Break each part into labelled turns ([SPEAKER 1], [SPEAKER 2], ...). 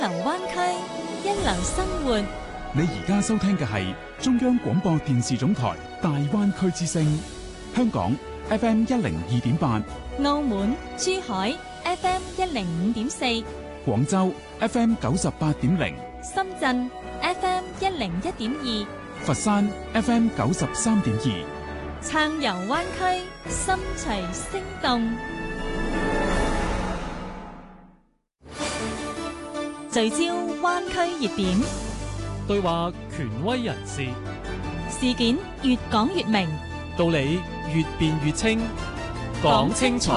[SPEAKER 1] 流灣區，一流生活。
[SPEAKER 2] 你而家收聽嘅係中央廣播電視總台大灣區之聲，香港 FM 102.8，
[SPEAKER 1] 澳門、珠海 FM 105.4，
[SPEAKER 2] 廣州 FM 98.0，
[SPEAKER 1] 深圳 FM 101.2，
[SPEAKER 2] 佛山 FM 93.2，
[SPEAKER 1] 暢遊灣區，心隨聲動。聚焦灣區熱點，
[SPEAKER 3] 對話權威人士，
[SPEAKER 1] 事件越講越明，
[SPEAKER 3] 道理越辯越清，
[SPEAKER 1] 講清楚，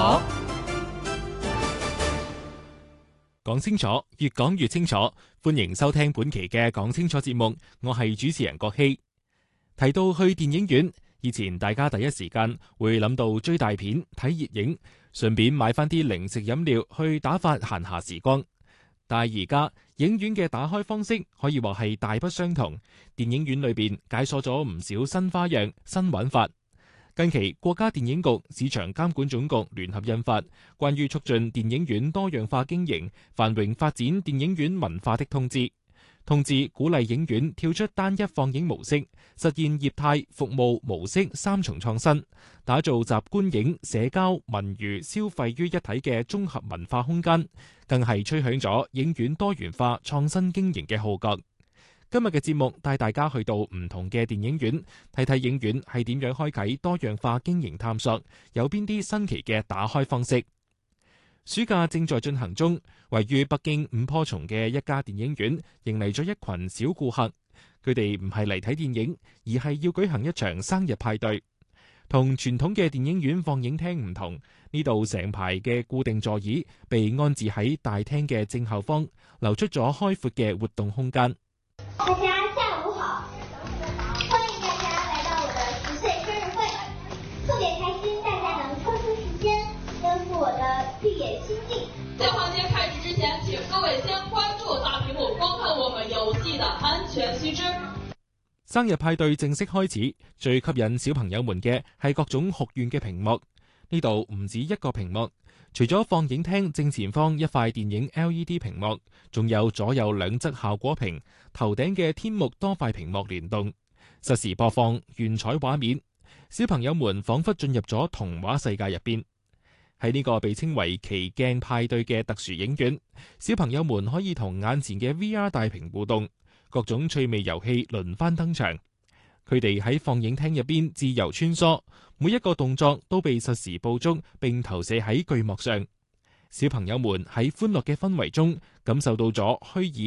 [SPEAKER 3] 講清楚，越講越清楚。歡迎收聽本期嘅講清楚節目，我係主持人郭希。提到去電影院，以前大家第一時間會諗到追大片、睇熱影，順便買翻啲零食飲料去打發閒暇時光。但係而家影院嘅打開方式可以話係大不相同，電影院裏邊解鎖咗唔少新花樣、新玩法。近期國家電影局、市場監管總局聯合印發《關於促進電影院多樣化經營、繁榮發展電影院文化的通知》。通知鼓勵影院跳出單一放映模式，實現業態、服務模式三重創新，打造集觀影、社交、文娛、消費於一體嘅綜合文化空間，更係吹響咗影院多元化創新經營嘅號角。今日嘅節目帶大家去到唔同嘅電影院，睇睇影院係點樣開啟多樣化經營探索，有邊啲新奇嘅打開方式。暑假正在進行中，位於北京五棵松嘅一家電影院迎嚟咗一群小顧客。佢哋唔係嚟睇電影，而係要舉行一場生日派對。同傳統嘅電影院放映廳唔同，呢度成排嘅固定座椅被安置喺大廳嘅正後方，留出咗開闊嘅活動空間。
[SPEAKER 4] 大家下午好，歡迎大家來到我的10歲生日會，特別開心大家能抽出時間跟隨我的綠野心境。
[SPEAKER 5] 在環節開始之前，請各位先關注大屏幕，觀看我們遊戲的安全須知。
[SPEAKER 3] 生日派對正式開始，最吸引小朋友們嘅係各種酷炫嘅屏幕。呢度唔止一個屏幕，除咗放映廳正前方一塊電影 LED 屏幕，仲有左右兩側效果屏，頭頂嘅天幕多塊屏幕聯動，實時播放炫彩畫面。小朋友們仿佛進入咗童話世界入邊。喺呢個被稱為奇鏡派對嘅特殊影院，小朋友們可以同眼前嘅 VR 大屏互動，各種趣味遊戲輪番登場。佢哋喺放映廳入邊自由穿梭，每一個動作都被實時捕捉並投射喺巨幕上。小朋友們喺歡樂嘅氛圍中感受到咗虛擬